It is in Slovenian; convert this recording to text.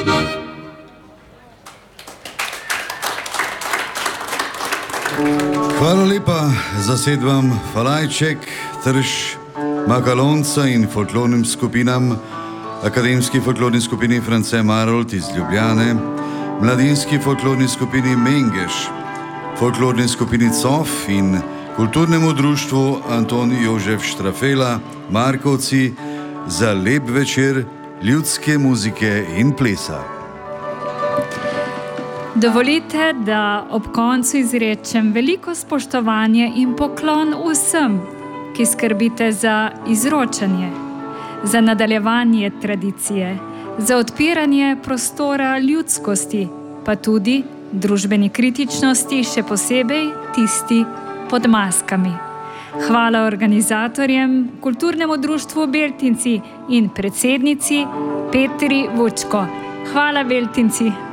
Hvala lepa zasedbam Falajček, Trš, Makalonca in folklornim skupinam, Akademski folklorni skupini France Marolt iz Ljubljane, Mladinski folklorni skupini Mengeš, folklorni skupini Cof in kulturnemu društvu Anton Jožef Štrafela, Markovci, za lep večer ljudske muzike in plesa. Dovolite, da ob koncu izrečem veliko spoštovanje in poklon vsem, ki skrbite za izročanje, za nadaljevanje tradicije, za odpiranje prostora ljudskosti, pa tudi družbeni kritičnosti, še posebej tisti pod maskami. Hvala organizatorjem, kulturnemu društvu Beltinci in predsednici Petri Vučko. Hvala Beltinci.